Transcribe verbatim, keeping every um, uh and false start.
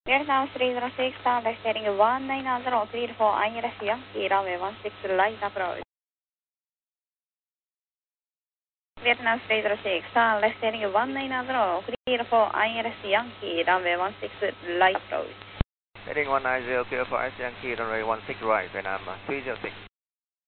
Vietnam three zero six, Starlight heading one nine zero, clear for I R S Yankee, runway one six, light approach. Vietnam three zero six, Starlight heading one nine zero, clear for I R S Yankee, runway one six, light approach. Heading one nine zero, clear for I R S Yankee, runway one six right, Vietnam three zero six.